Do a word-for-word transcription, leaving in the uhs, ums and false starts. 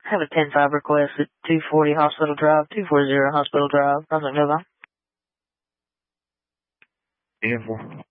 have a ten five request at two forty Hospital Drive, two forty Hospital Drive, Brunswick, Nova. Uniform.